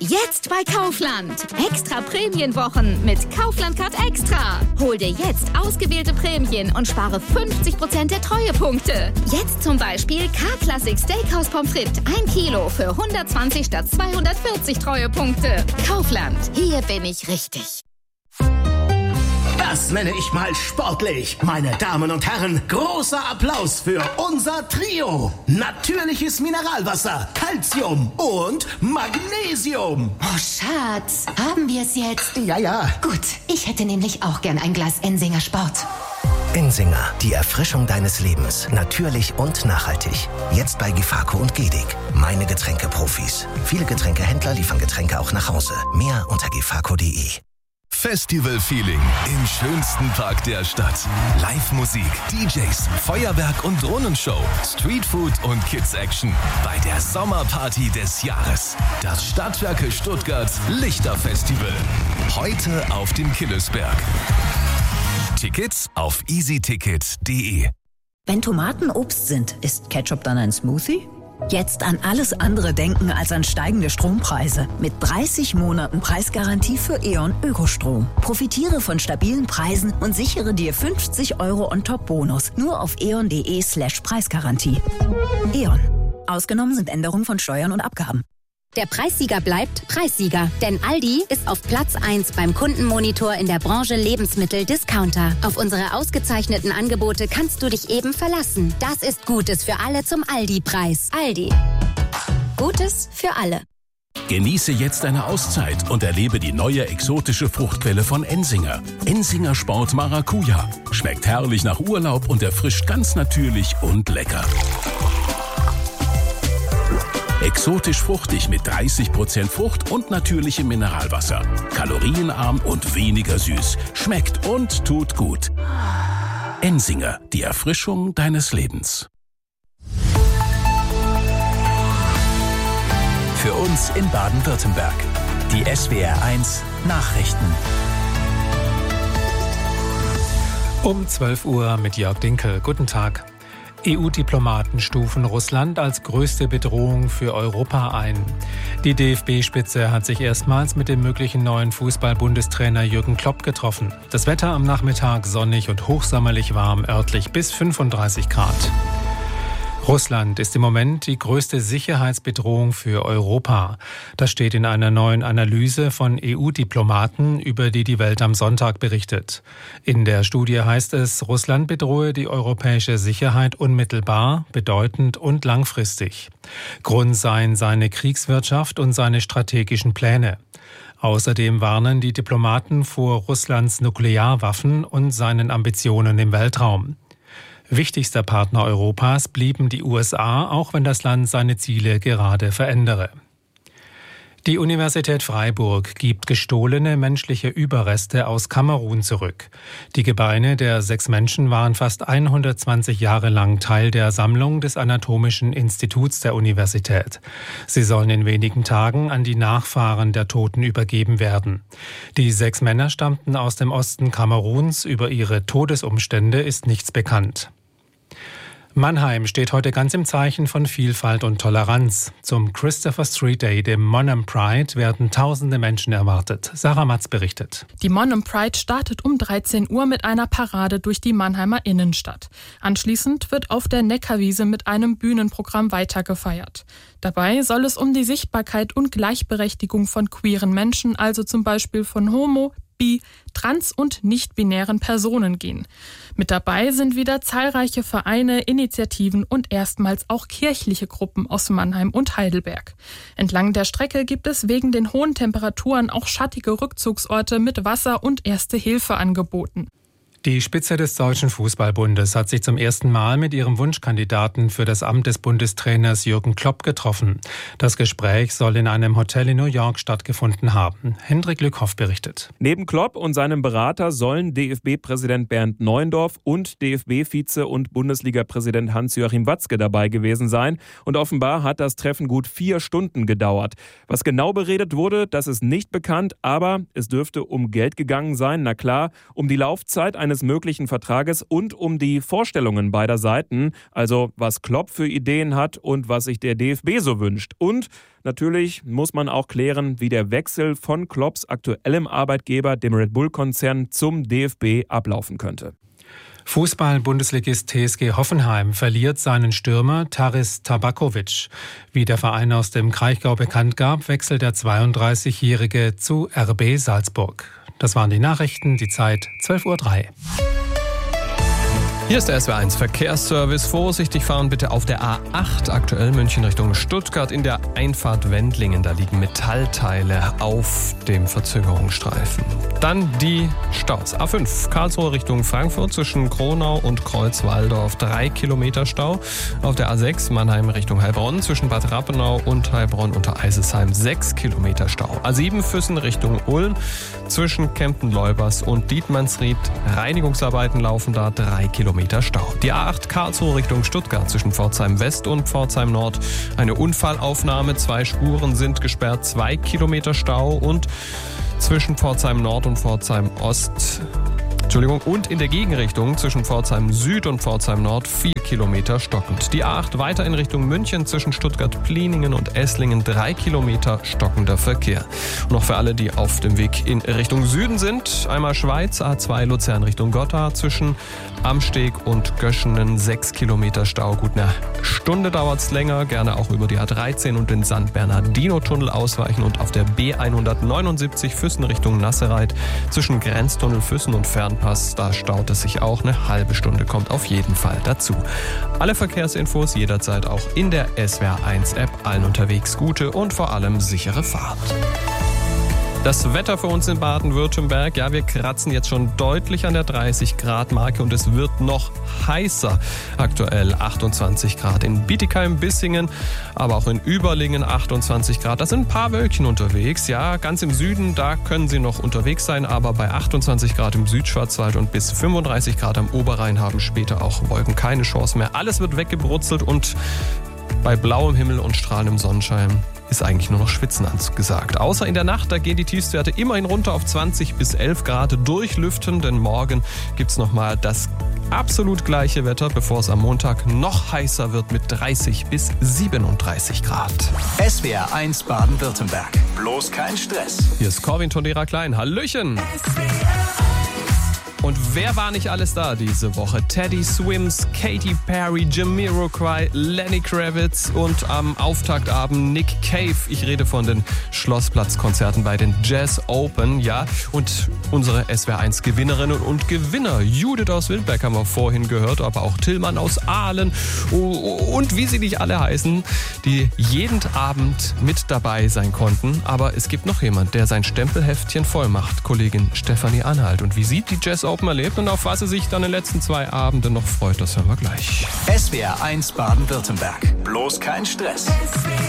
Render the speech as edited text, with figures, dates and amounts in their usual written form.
Jetzt bei Kaufland. Extra Prämienwochen mit Kaufland Card Extra. Hol dir jetzt ausgewählte Prämien und spare 50% der Treuepunkte. Jetzt zum Beispiel K-Classic Steakhouse Pommes frites 1 Kilo für 120 statt 240 Treuepunkte. Kaufland. Hier bin ich richtig. Das nenne ich mal sportlich. Meine Damen und Herren, großer Applaus für unser Trio. Natürliches Mineralwasser, Calcium und Magnesium. Oh, Schatz, haben wir es jetzt? Ja. Gut, ich hätte nämlich auch gern ein Glas Ensinger Sport. Ensinger, die Erfrischung deines Lebens. Natürlich und nachhaltig. Jetzt bei Gefako und Gedig. Meine Getränkeprofis. Viele Getränkehändler liefern Getränke auch nach Hause. Mehr unter gefako.de. Festival-Feeling im schönsten Park der Stadt. Live-Musik, DJs, Feuerwerk und Drohnenshow, Streetfood und Kids-Action bei der Sommerparty des Jahres. Das Stadtwerke Stuttgart Lichterfestival. Heute auf dem Killesberg. Tickets auf easyticket.de. Wenn Tomaten Obst sind, ist Ketchup dann ein Smoothie? Jetzt an alles andere denken als an steigende Strompreise. Mit 30 Monaten Preisgarantie für E.ON Ökostrom. Profitiere von stabilen Preisen und sichere dir 50 € on-top-Bonus. Nur auf eon.de/Preisgarantie. E.ON. Ausgenommen sind Änderungen von Steuern und Abgaben. Der Preissieger bleibt Preissieger, denn Aldi ist auf Platz 1 beim Kundenmonitor in der Branche Lebensmittel-Discounter. Auf unsere ausgezeichneten Angebote kannst du dich eben verlassen. Das ist Gutes für alle zum Aldi-Preis. Aldi. Gutes für alle. Genieße jetzt eine Auszeit und erlebe die neue exotische Fruchtquelle von Ensinger. Ensinger Sport Maracuja. Schmeckt herrlich nach Urlaub und erfrischt ganz natürlich und lecker. Exotisch fruchtig mit 30% Frucht und natürlichem Mineralwasser. Kalorienarm und weniger süß. Schmeckt und tut gut. Ensinger, die Erfrischung deines Lebens. Für uns in Baden-Württemberg. Die SWR1 Nachrichten. Um 12 Uhr mit Jörg Dinkel. Guten Tag. EU-Diplomaten stufen Russland als größte Bedrohung für Europa ein. Die DFB-Spitze hat sich erstmals mit dem möglichen neuen Fußball-Bundestrainer Jürgen Klopp getroffen. Das Wetter am Nachmittag sonnig und hochsommerlich warm, örtlich bis 35 Grad. Russland ist im Moment die größte Sicherheitsbedrohung für Europa. Das steht in einer neuen Analyse von EU-Diplomaten, über die die Welt am Sonntag berichtet. In der Studie heißt es, Russland bedrohe die europäische Sicherheit unmittelbar, bedeutend und langfristig. Grund seien seine Kriegswirtschaft und seine strategischen Pläne. Außerdem warnen die Diplomaten vor Russlands Nuklearwaffen und seinen Ambitionen im Weltraum. Wichtigster Partner Europas blieben die USA, auch wenn das Land seine Ziele gerade verändere. Die Universität Freiburg gibt gestohlene menschliche Überreste aus Kamerun zurück. Die Gebeine der 6 Menschen waren fast 120 Jahre lang Teil der Sammlung des Anatomischen Instituts der Universität. Sie sollen in wenigen Tagen an die Nachfahren der Toten übergeben werden. Die 6 Männer stammten aus dem Osten Kameruns. Über ihre Todesumstände ist nichts bekannt. Mannheim steht heute ganz im Zeichen von Vielfalt und Toleranz. Zum Christopher Street Day, dem Monham Pride, werden tausende Menschen erwartet. Sarah Matz berichtet. Die Monham Pride startet um 13 Uhr mit einer Parade durch die Mannheimer Innenstadt. Anschließend wird auf der Neckarwiese mit einem Bühnenprogramm weitergefeiert. Dabei soll es um die Sichtbarkeit und Gleichberechtigung von queeren Menschen, also zum Beispiel von Homo-, Bi-, Trans- und nicht-binären Personen gehen. Mit dabei sind wieder zahlreiche Vereine, Initiativen und erstmals auch kirchliche Gruppen aus Mannheim und Heidelberg. Entlang der Strecke gibt es wegen den hohen Temperaturen auch schattige Rückzugsorte mit Wasser und Erste Hilfe angeboten. Die Spitze des Deutschen Fußballbundes hat sich zum ersten Mal mit ihrem Wunschkandidaten für das Amt des Bundestrainers Jürgen Klopp getroffen. Das Gespräch soll in einem Hotel in New York stattgefunden haben. Hendrik Lückhoff berichtet. Neben Klopp und seinem Berater sollen DFB-Präsident Bernd Neuendorf und DFB-Vize und Bundesliga-Präsident Hans-Joachim Watzke dabei gewesen sein. Und offenbar hat das Treffen gut 4 Stunden gedauert. Was genau beredet wurde, das ist nicht bekannt, aber es dürfte um Geld gegangen sein. Na klar, um die Laufzeit eines eines möglichen Vertrages und um die Vorstellungen beider Seiten, also was Klopp für Ideen hat und was sich der DFB so wünscht. Und natürlich muss man auch klären, wie der Wechsel von Klopps aktuellem Arbeitgeber, dem Red Bull-Konzern, zum DFB ablaufen könnte. Fußball-Bundesligist TSG Hoffenheim verliert seinen Stürmer Taris Tabakovic. Wie der Verein aus dem Kraichgau bekannt gab, wechselt der 32-Jährige zu RB Salzburg. Das waren die Nachrichten, die Zeit 12:03 Uhr. Hier ist der SWR1 Verkehrsservice. Vorsichtig fahren bitte auf der A8, aktuell München Richtung Stuttgart. In der Einfahrt Wendlingen, da liegen Metallteile auf dem Verzögerungsstreifen. Dann die Staus. A5, Karlsruhe Richtung Frankfurt zwischen Kronau und Kreuzwaldorf 3 Kilometer Stau. Auf der A6 Mannheim Richtung Heilbronn zwischen Bad Rappenau und Heilbronn unter Eisesheim 6 Kilometer Stau. A7 Füssen Richtung Ulm zwischen Kempten-Leubers und Dietmannsried. Reinigungsarbeiten laufen da 3 Kilometer Stau. Die A8 Karlsruhe Richtung Stuttgart zwischen Pforzheim West und Pforzheim Nord. Eine Unfallaufnahme, 2 Spuren sind gesperrt, 2 Kilometer Stau und zwischen Pforzheim Nord und Pforzheim Ost. Und in der Gegenrichtung zwischen Pforzheim Süd und Pforzheim Nord 4 Kilometer stockend. Die A8 weiter in Richtung München zwischen Stuttgart-Pliningen und Esslingen 3 Kilometer stockender Verkehr. Und noch für alle, die auf dem Weg in Richtung Süden sind, einmal Schweiz, A2 Luzern Richtung Gotha zwischen Amsteg und Göschenen 6 Kilometer Stau. Gut eine Stunde dauert es länger, gerne auch über die A13 und den St. Bernardino-Tunnel ausweichen und auf der B179 Füssen Richtung Nassereit zwischen Grenztunnel Füssen und Fernpass, da staut es sich auch, eine halbe Stunde kommt auf jeden Fall dazu. Alle Verkehrsinfos jederzeit auch in der SWR1 App. Allen unterwegs gute und vor allem sichere Fahrt. Das Wetter für uns in Baden-Württemberg, ja, wir kratzen jetzt schon deutlich an der 30-Grad-Marke und es wird noch heißer. Aktuell 28 Grad in Bietigheim-Bissingen, aber auch in Überlingen 28 Grad. Da sind ein paar Wölkchen unterwegs, ja, ganz im Süden, da können sie noch unterwegs sein, aber bei 28 Grad im Südschwarzwald und bis 35 Grad am Oberrhein haben später auch Wolken keine Chance mehr. Alles wird weggebrutzelt und bei blauem Himmel und strahlendem Sonnenschein ist eigentlich nur noch Schwitzen angesagt. Außer in der Nacht, da gehen die Tiefstwerte immerhin runter auf 20 bis 11 Grad durchlüften, denn morgen gibt's nochmal das absolut gleiche Wetter, bevor es am Montag noch heißer wird mit 30 bis 37 Grad. SWR1 Baden-Württemberg. Bloß kein Stress. Hier ist Corwin Tondera Klein. Hallöchen! Und wer war nicht alles da diese Woche? Teddy Swims, Katy Perry, Jamiroquai, Lenny Kravitz und am Auftaktabend Nick Cave. Ich rede von den Schlossplatz-Konzerten bei den Jazz Open, ja. Und unsere SWR1 Gewinnerinnen und Gewinner. Judith aus Wildberg haben wir vorhin gehört, aber auch Tillmann aus Aalen und wie sie nicht alle heißen, die jeden Abend mit dabei sein konnten. Aber es gibt noch jemand, der sein Stempelheftchen voll macht. Kollegin Stefanie Anhalt. Und wie sieht die Jazz Open erlebt und auf was sie sich dann in den letzten 2 Abenden noch freut, das hören wir gleich. SWR1 Baden-Württemberg. Bloß kein Stress.